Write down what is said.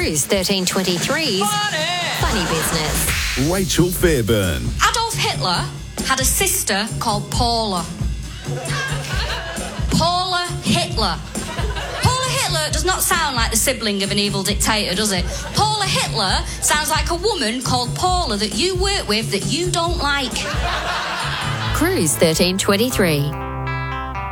Cruise 1323's Funny Business. Rachel Fairburn. Adolf Hitler had a sister called Paula. Paula Hitler. Paula Hitler does not sound like the sibling of an evil dictator, does it? Paula Hitler sounds like a woman called Paula that you work with that you don't like. Cruise 1323.